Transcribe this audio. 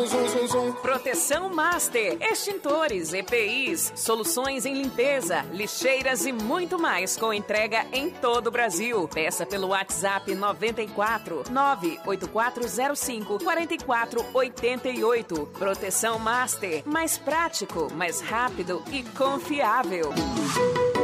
Proteção Master, extintores, EPIs, soluções em limpeza, lixeiras e muito mais com entrega em todo o Brasil. Peça pelo WhatsApp 94 98405 4488. Proteção Master, mais prático, mais rápido e confiável.